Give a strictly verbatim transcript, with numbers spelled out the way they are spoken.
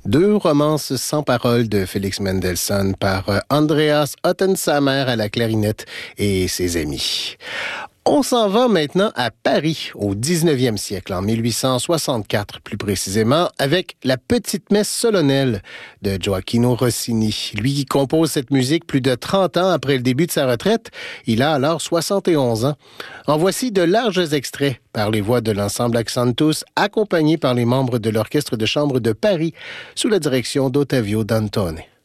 Deux romances sans paroles de Félix Mendelssohn par Andreas Ottensamer à la clarinette et ses amis. On s'en va maintenant à Paris, au dix-neuvième siècle, en mille huit cent soixante-quatre plus précisément, avec la Petite Messe solennelle de Gioachino Rossini. Lui qui compose cette musique plus de trente ans après le début de sa retraite, il a alors soixante et onze ans. En voici de larges extraits par les voix de l'ensemble Accentus, accompagnés par les membres de l'Orchestre de chambre de Paris, sous la direction d'Ottavio Dantone.